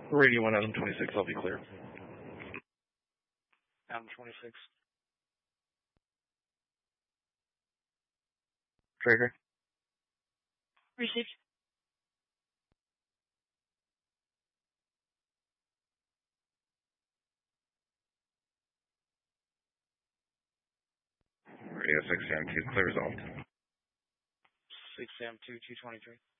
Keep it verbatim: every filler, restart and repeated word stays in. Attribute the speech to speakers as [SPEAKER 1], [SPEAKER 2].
[SPEAKER 1] Radio one, Adam twenty-six, I'll be clear.
[SPEAKER 2] Adam twenty-six.
[SPEAKER 1] Traeger.
[SPEAKER 3] Received.
[SPEAKER 1] Radio six M two, clear resolved.
[SPEAKER 2] six M two, two twenty-three.